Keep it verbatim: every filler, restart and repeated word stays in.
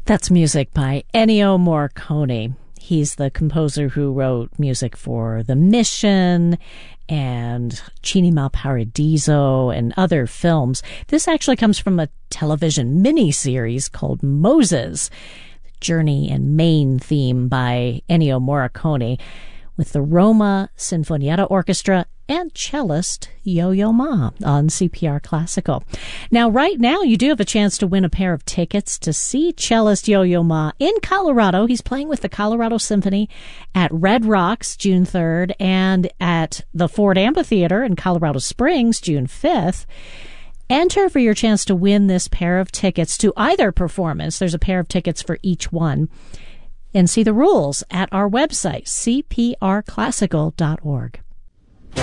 That's music by Ennio Morricone. He's the composer who wrote music for The Mission and Cinema Paradiso and other films. This actually comes from a television miniseries called Moses, Journey and Main theme by Ennio Morricone, with the Roma Sinfonietta Orchestra and cellist Yo-Yo Ma on C P R Classical. Now, right now, you do have a chance to win a pair of tickets to see cellist Yo-Yo Ma in Colorado. He's playing with the Colorado Symphony at Red Rocks June third and at the Ford Amphitheater in Colorado Springs June fifth. Enter for your chance to win this pair of tickets to either performance. There's a pair of tickets for each one. And see the rules at our website, c p r classical dot org.